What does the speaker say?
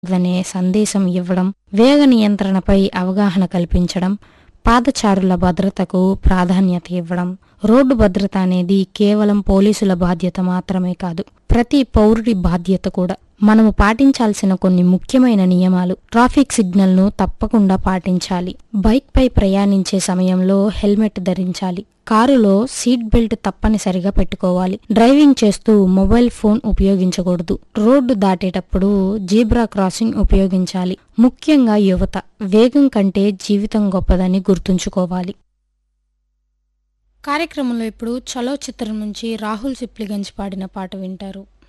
అనే సందేశం ఇవ్వడం, వేగ నియంత్రణపై అవగాహన కల్పించడం, పాదచారుల భద్రతకు ప్రాధాన్యత ఇవ్వడం. రోడ్డు భద్రత అనేది కేవలం పోలీసుల బాధ్యత మాత్రమే కాదు, ప్రతి పౌరుడి బాధ్యత కూడా. మనము పాటించాల్సిన కొన్ని ముఖ్యమైన నియమాలు. ట్రాఫిక్ సిగ్నల్ను తప్పకుండా పాటించాలి. బైక్పై ప్రయాణించే సమయంలో హెల్మెట్ ధరించాలి. కారులో సీట్ బెల్ట్ తప్పనిసరిగా పెట్టుకోవాలి. డ్రైవింగ్ చేస్తూ మొబైల్ ఫోన్ ఉపయోగించకూడదు. రోడ్డు దాటేటప్పుడు జీబ్రా క్రాసింగ్ ఉపయోగించాలి. ముఖ్యంగా యువత, వేగం కంటే జీవితం గొప్పదని గుర్తుంచుకోవాలి. కార్యక్రమంలో ఇప్పుడు చలో చిత్రం నుంచి రాహుల్ సిప్లిగంజ్ పాడిన పాట వింటారు.